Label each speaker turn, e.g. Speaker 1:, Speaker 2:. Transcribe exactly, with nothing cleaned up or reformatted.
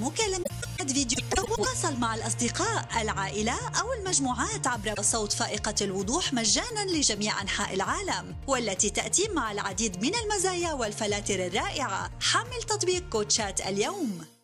Speaker 1: مكالمات فيديو، تواصل مع الأصدقاء، العائلة أو المجموعات عبر صوت فائقة الوضوح مجانا لجميع أنحاء العالم، والتي تأتي مع العديد من المزايا والفلاتر الرائعة. حمل تطبيق كوتشات اليوم.